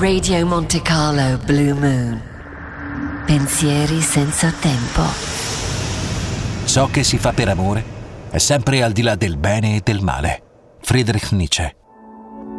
Radio Monte Carlo Blue Moon. Pensieri senza tempo. Ciò che si fa per amore è sempre al di là del bene e del male. Friedrich Nietzsche.